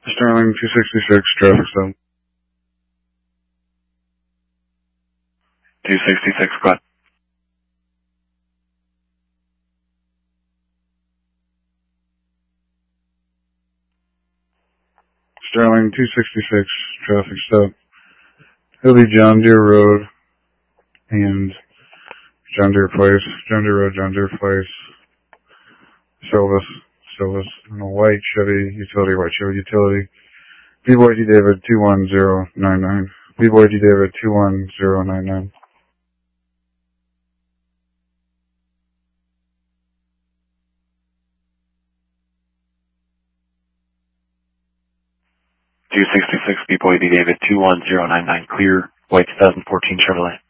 Sterling 266, traffic stop. 266, go ahead. Sterling 266, traffic stop. It'll be John Deere Road and John Deere Place. John Deere Road, John Deere Place. Silvis, white Chevy utility. B-Boy D David 21099. B-Boy D David 21099. B-Boy D David 21099, clear, white 2014 Chevrolet.